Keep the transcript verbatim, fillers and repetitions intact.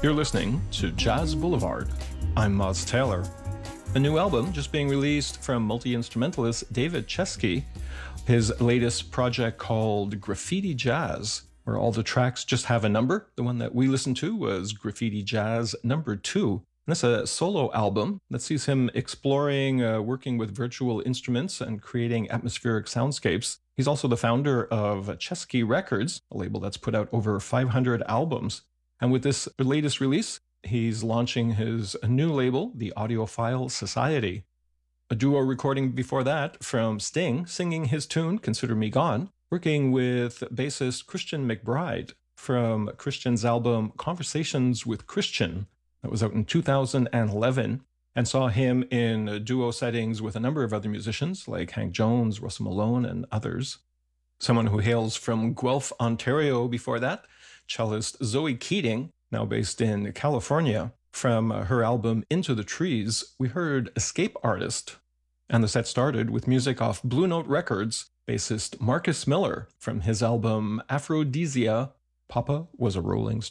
You're listening to Jazz Boulevard. I'm Moz Taylor. A new album just being released from multi-instrumentalist David Chesky, his latest project called Graffiti Jazz, where all the tracks just have a number. The one that we listened to was Graffiti Jazz number two. And it's a solo album that sees him exploring uh, working with virtual instruments and creating atmospheric soundscapes. He's also the founder of Chesky Records, a label that's put out over five hundred albums. And with this latest release, he's launching his new label, the Audiophile Society. A duo recording before that from Sting, singing his tune, Consider Me Gone, working with bassist Christian McBride from Christian's album Conversations with Christian, that was out in two thousand eleven, and saw him in duo settings with a number of other musicians like Hank Jones, Russell Malone, and others. Someone who hails from Guelph, Ontario before that, cellist Zoe Keating, now based in California. From her album Into the Trees, we heard Escape Artist. And the set started with music off Blue Note Records, bassist Marcus Miller from his album Aphrodisia, Papa Was a Rolling Stone.